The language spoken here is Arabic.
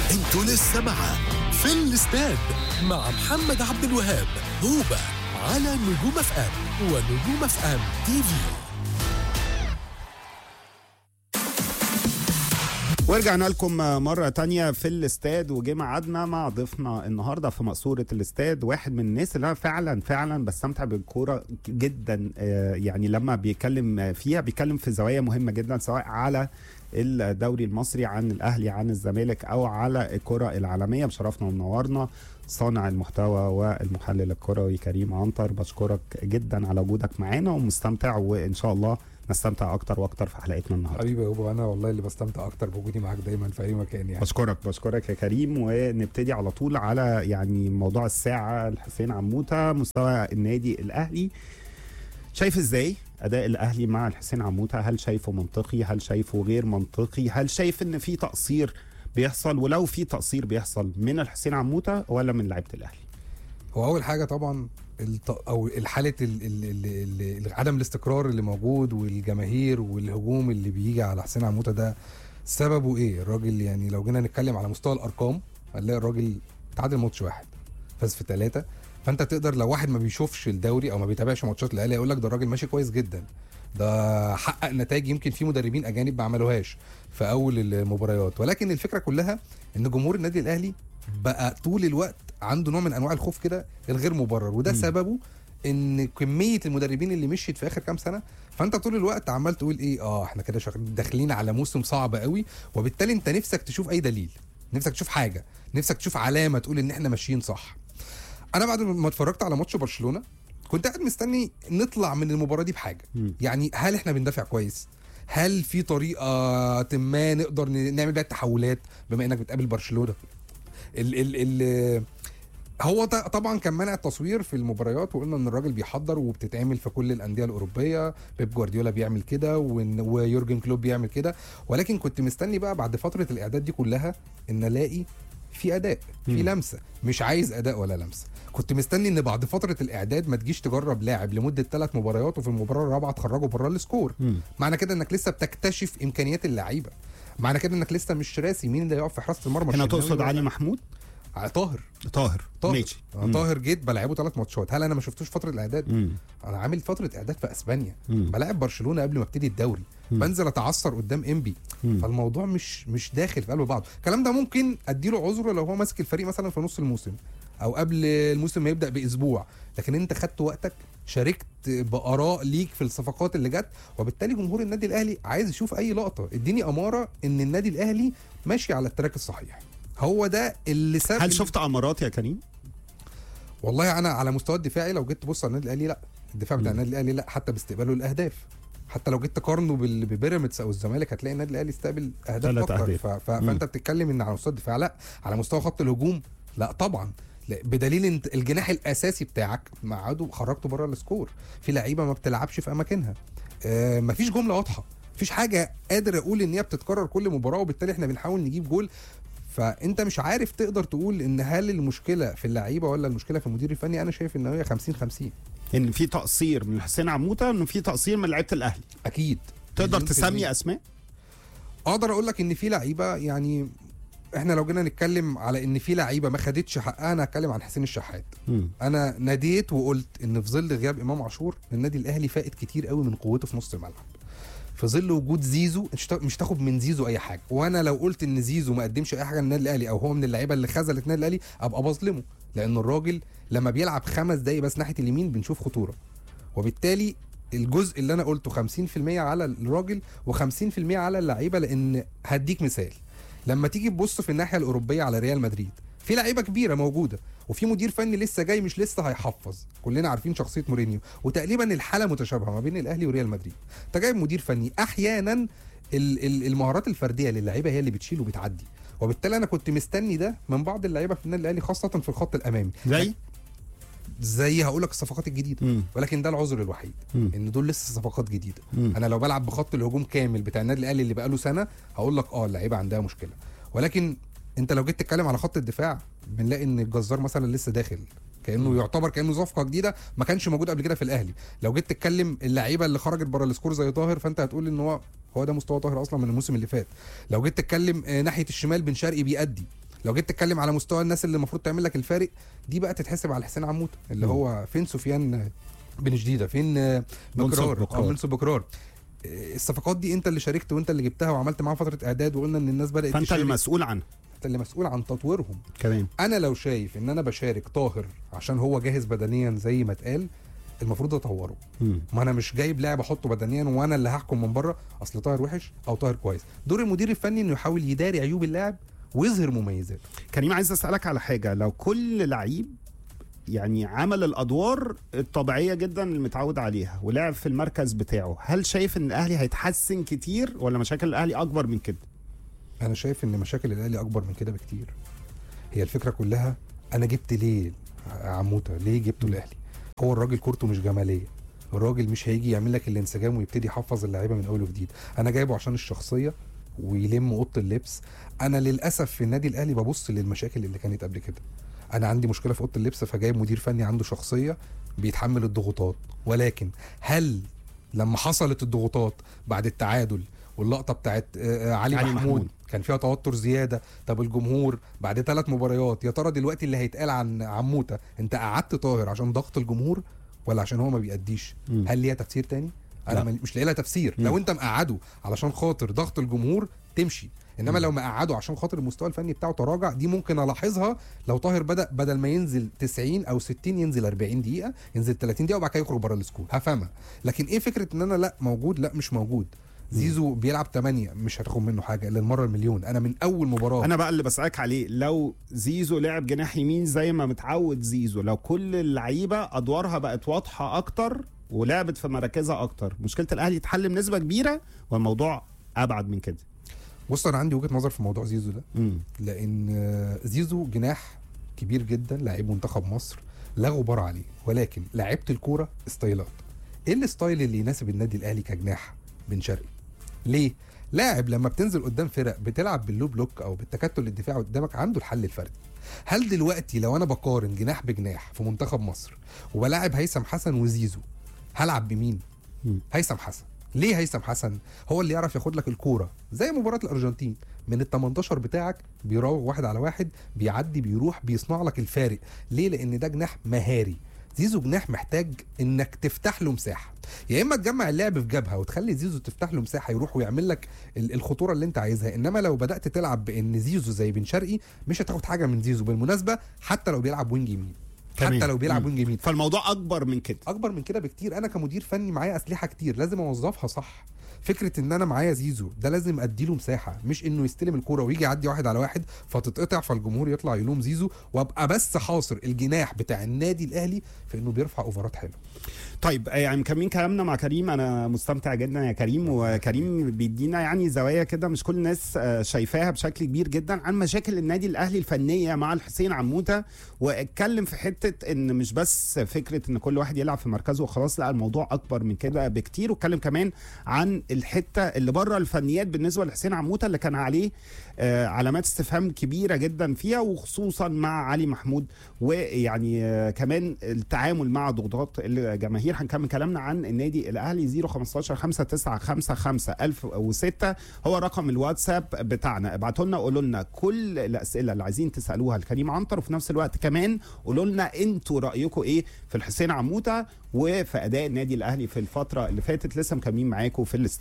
انتوا لسه مع في الاستاد مع محمد عبد الوهاب هوبا على نجوم اف ام ونجوم اف ام تي في. ورجعنا لكم مرة تانية في الاستاد، وجه ميعادنا مع ضيفنا النهاردة في مقصورة الاستاد، واحد من الناس اللي أنا فعلا بستمتع بالكورة جدا. يعني لما بيتكلم فيها بيتكلم في زوايا مهمة جدا، سواء على الدوري المصري، عن الأهلي، عن الزمالك، أو على الكرة العالمية. بشرفنا ومنورنا صانع المحتوى والمحلل الكروي كريم عنتر. بشكرك جدا على وجودك معانا، ومستمتع، وإن شاء الله نستمتع اكتر واكتر في حلقتنا النهارده. حبيبي يا ابو، انا والله اللي بستمتع اكتر بوجودي معاك دايما في اي مكان يعني. بشكرك يا كريم، ونبتدي على طول على يعني موضوع الساعه. الحسين عموته، مستوى النادي الاهلي، شايف ازاي اداء الاهلي مع الحسين عموته؟ هل شايفه منطقي؟ هل شايفه غير منطقي؟ هل شايف ان في تقصير بيحصل؟ ولو في تقصير بيحصل من الحسين عموته ولا من لعيبه الاهلي؟ هو اول حاجه طبعا او الحاله عدم الاستقرار اللي موجود، والجماهير والهجوم اللي بيجي على حسين عموته ده سببه ايه؟ الراجل يعني لو جينا نتكلم على مستوى الارقام هنلاقي الراجل تعادل ماتش واحد، فاز في 3. فانت تقدر لو واحد ما بيشوفش الدوري او ما بيتابعش ماتشات الاهلي يقول لك ده الراجل ماشي كويس جدا، ده حقق نتائج يمكن في مدربين اجانب ما عملوهاش في اول المباريات. ولكن الفكره كلها ان جمهور النادي الاهلي بقى طول الوقت عنده نوع من انواع الخوف كده الغير مبرر، وده سببه ان كميه المدربين اللي مشيت في اخر كام سنه. فانت طول الوقت عمال تقول ايه، احنا كده داخلين على موسم صعب قوي، وبالتالي انت نفسك تشوف اي دليل، نفسك تشوف حاجه، نفسك تشوف علامه تقول ان احنا ماشيين صح. انا بعد ما اتفرجت على ماتش برشلونه كنت قاعد مستني نطلع من المباراه دي بحاجه. يعني هل احنا بندافع كويس؟ هل في طريقه ما نقدر نعمل بيها التحولات بما انك بتقابل برشلونه؟ هو طبعا كان منع التصوير في المباريات، وقلنا ان الراجل بيحضر وبتتعمل في كل الانديه الاوروبيه، بيب جوارديولا بيعمل كده ويورجن كلوب بيعمل كده. ولكن كنت مستني بقى بعد فتره الاعداد دي كلها ان الاقي في اداء، في لمسه. مش عايز اداء ولا لمسه. كنت مستني ان بعد فتره الاعداد ما تجيش تجرب لاعب لمده 3 مباريات وفي المباراه الرابعه تخرجه بره السكور. معنى كده انك لسه بتكتشف امكانيات اللعيبه، معنى كده انك لسه مش راسي مين اللي هيقف في حراسه المرمى. هنا تقصد علي محمود؟ طاهر ماشي. طاهر جيت بلعبه 3 ماتشات، هل انا ما شفتوش فتره الاعداد؟ انا عامل فتره اعداد في اسبانيا، بلاعب برشلونه قبل ما ابتدي الدوري، بنزل اتعثر قدام انبي. فالموضوع مش داخل في قلب بعض. الكلام ده ممكن اديله عذر لو هو ماسك الفريق مثلا في نص الموسم او قبل الموسم ما يبدا باسبوع، لكن انت خدت وقتك، شاركت باراء ليك في الصفقات اللي جت، وبالتالي جمهور النادي الاهلي عايز يشوف اي لقطه اديني اماره ان النادي الاهلي ماشي على التراك الصحيح. هو ده اللي سبب. هل شفت امارات يا كريم؟ والله انا على مستوى الدفاعي لو جيت تبص على النادي الاهلي لا، الدفاع بتاع النادي الاهلي لا، حتى باستقباله الاهداف، حتى لو جيت تقارنه ببيراميدز او الزمالك هتلاقي النادي الاهلي استقبل اهداف اكتر. فانت بتتكلم ان على مستوى الدفاع لا، على مستوى خط الهجوم لا طبعا. لا، بدليل انت الجناح الاساسي بتاعك معاده خرجته بره السكور، في لعيبه ما بتلعبش في اماكنها، مفيش جمله واضحه، مفيش حاجه قادر اقول ان هي بتتكرر كل مباراه، وبالتالي احنا بنحاول نجيب جول. فانت مش عارف تقدر تقول ان هل المشكله في اللعيبه ولا المشكله في المدير الفني. انا شايف ان هي 50-50، ان في تقصير من حسين عموته، انه في تقصير من لعيبه الاهلي. اكيد. تقدر تسمي اسماء؟ اقدر اقول لك ان في لعيبه، يعني احنا لو جينا نتكلم على ان في لعيبه ما خدتش حقها، انا هتكلم عن حسين الشحات. انا ناديت وقلت ان في ظل غياب امام عاشور النادي الاهلي فائت كتير قوي من قوته في نص الملعب، في ظل وجود زيزو مش تاخد من زيزو اي حاجه. وانا لو قلت ان زيزو ما قدمش اي حاجه للنادي الاهلي او هو من اللعيبه اللي خذلت النادي الاهلي ابقى بظلمه، لان الراجل لما بيلعب 5 دقايق بس ناحيه اليمين بنشوف خطوره. وبالتالي الجزء اللي انا قلته 50% على الراجل و50% على اللعيبه. لان هديك مثال، لما تيجي تبص في الناحيه الاوروبيه على ريال مدريد في لعيبه كبيره موجوده، وفي مدير فني لسه جاي مش لسه هيحفظ. كلنا عارفين شخصيه مورينيو، وتقريبا الحاله متشابهه ما بين الاهلي وريال مدريد. انت جايب مدير فني احيانا المهارات الفرديه للعيبه هي اللي بتشيل وبتعدي، وبالتالي انا كنت مستني ده من بعض اللعيبه في النادي الاهلي خاصه في الخط الامامي. زي هقول لك الصفقات الجديده، ولكن ده العذر الوحيد ان دول لسه صفقات جديده. انا لو بلعب بخط الهجوم كامل بتاع النادي الاهلي اللي بقاله سنه هقول لك اللعيبه عندها مشكله. ولكن انت لو جيت تتكلم على خط الدفاع بنلاقي ان الجزار مثلا لسه داخل، كانه يعتبر كانه صفقه جديده ما كانش موجود قبل كده في الاهلي. لو جيت تتكلم اللعيبه اللي خرجت بره السكور زي طاهر، فانت هتقول ان هو ده مستوى طاهر اصلا من الموسم اللي فات. لو جيت تتكلم ناحيه الشمال بن شرقي بيأدي، لو جيت تتكلم على مستوى الناس اللي المفروض تعمل لك الفارق، دي بقى تتحسب على حسين عموته اللي هو فين سفيان بن جديده، فين بكرار منصور بكرار. الصفقات دي انت اللي شاركت وانت اللي جبتها وعملت معاها فتره اعداد، وقلنا ان الناس بدات فانت المسؤول عنها، انت اللي مسؤول عن تطويرهم كمان. انا لو شايف ان انا بشارك طاهر عشان هو جاهز بدنيا زي ما اتقال، المفروض اطوره. ما انا مش جايب لاعب احطه بدنيا وانا اللي هحكم من بره اصل طاهر وحش او طاهر كويس. دور المدير الفني انه يحاول يداري عيوب اللاعب ويظهر مميزاته. كريم عايز اسالك على حاجه، لو كل لعيب يعني عمل الادوار الطبيعيه جدا اللي متعود عليها ولعب في المركز بتاعه، هل شايف ان الاهلي هيتحسن كتير ولا مشاكل الاهلي اكبر من كده؟ انا شايف ان مشاكل الاهلي اكبر من كده بكتير. هي الفكره كلها انا جبت ليه عموته، ليه جبته الاهلي؟ هو الراجل كورته مش جماليه، الراجل مش هيجي يعمل لك الانسجام ويبتدي يحفظ اللعيبه من اول وجديد. انا جايبه عشان الشخصيه ويلم اوضه اللبس. انا للاسف في النادي الاهلي ببص للمشاكل اللي كانت قبل كده. انا عندي مشكله في اوضه اللبس فجايب مدير فني عنده شخصيه بيتحمل الضغوطات، ولكن هل لما حصلت الضغوطات بعد التعادل واللقطه بتاعت علي محمود كان فيها توتر زياده؟ طب الجمهور بعد 3 مباريات، يا ترى دلوقتي اللي هيتقال عن عموته انت قعدت طاهر عشان ضغط الجمهور ولا عشان هو ما بيأديش؟ هل ليها تفسير تاني؟ انا مش لاقي لها تفسير. لو انت مقعده علشان خاطر ضغط الجمهور تمشي، انما لو مقعده عشان خاطر المستوى الفني بتاعه تراجع، دي ممكن الاحظها لو طاهر بدل ما ينزل 90 او 60 ينزل 40 دقيقه، ينزل 30 دقيقه وبعد كده يخرج بره السكور، هفهمها. لكن ايه فكره ان انا لا موجود لا مش موجود؟ زيزو بيلعب 8 مش هتاخد منه حاجه الا المره المليون. انا من اول مباراه انا بقى اللي بسالك عليه، لو زيزو لعب جناح يمين زي ما متعود زيزو، لو كل اللعيبه ادوارها بقت واضحه اكتر ولعبت في مراكزها اكتر، مشكله الاهلي تحل بنسبه كبيره والموضوع ابعد من كده؟ بص انا عندي وجهه نظر في موضوع زيزو ده. لان زيزو جناح كبير جدا، لاعب منتخب مصر لا غبار عليه، ولكن لعيبه الكوره ستايلات. ايه الستايل اللي يناسب النادي الاهلي كجناح؟ بن شرقي. ليه؟ لاعب لما بتنزل قدام فرق بتلعب باللو بلوك او بالتكتل الدفاعي قدامك عنده الحل الفردي. هل دلوقتي لو انا بقارن جناح بجناح في منتخب مصر وبلاعب هيثم حسن وزيزو، هلعب بمين؟ هيثم حسن. ليه هيثم حسن؟ هو اللي يعرف ياخد لك الكوره زي مباراه الارجنتين من ال18 بتاعك، بيراوغ 1 على 1، بيعدي بيروح بيصنع لك الفارق. ليه؟ لان ده جناح مهاري. زيزو جناح محتاج انك تفتح له مساحه، يا اما تجمع اللعب في جبهه وتخلي زيزو تفتح له مساحه يروح ويعمل لك الخطوره اللي انت عايزها. انما لو بدات تلعب بان زيزو زي بن شرقي مش هتاخد حاجه من زيزو بالمناسبه، حتى لو بيلعب وينج يمين، حتى لو بيلعب وينج يمين. فالموضوع اكبر من كده، اكبر من كده بكتير. انا كمدير فني معايا اسلحه كتير لازم اوظفها صح. فكره ان انا معايا زيزو ده لازم اديله مساحه، مش انه يستلم الكوره ويجي يعدي 1 على 1 فتتقطع فالجمهور يطلع يلوم زيزو، وابقى بس حاصر الجناح بتاع النادي الاهلي في انه بيرفع اوفرات حلوه. طيب يعني مكملين كلامنا مع كريم. انا مستمتع جدا يا كريم، وكريم بيدينا يعني زوايا كده مش كل الناس شايفاها بشكل كبير جدا عن مشاكل النادي الاهلي الفنيه مع الحسين عموته، واتكلم في حته ان مش بس فكره ان كل واحد يلعب في مركزه وخلاص، لا الموضوع اكبر من كده بكتير. واتكلم كمان عن الحته اللي بره الفنيات بالنسبه لحسين عموته اللي كان عليه علامات استفهام كبيره جدا فيها، وخصوصا مع علي محمود، ويعني كمان التعامل مع ضغوطات الجماهير. هنكمل كلامنا عن النادي الاهلي. 015-5955-1006 هو رقم الواتساب بتاعنا. ابعتوا لنا قولوا لنا كل الاسئله اللي عايزين تسالوها لكريم عنتر، وفي نفس الوقت كمان قولوا لنا انتوا رايكم ايه في الحسين عموته وفي اداء النادي الاهلي في الفتره اللي فاتت. لسه مكملين معاكم في الاستاد.